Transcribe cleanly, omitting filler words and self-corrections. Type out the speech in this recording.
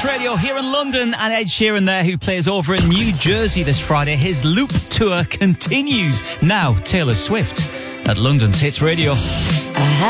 Radio here in London, and Ed Sheeran there, who plays over in New Jersey this Friday. His Loop tour continues. Now Taylor Swift at London's Hits Radio.